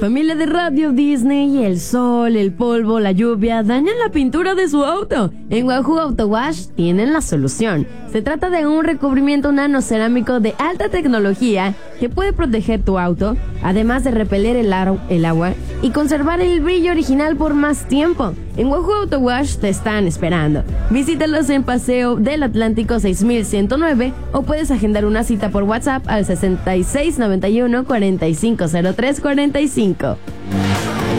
Familia de Radio Disney, el sol, el polvo, la lluvia dañan la pintura de su auto. En Wahoo Auto Wash tienen la solución. Se trata de un recubrimiento nanocerámico de alta tecnología que puede proteger tu auto, además de repeler el agua y conservar el brillo original por más tiempo. En Wahoo Auto Wash te están esperando. Visítalos en Paseo del Atlántico 6109 o puedes agendar una cita por WhatsApp al 6691 450345.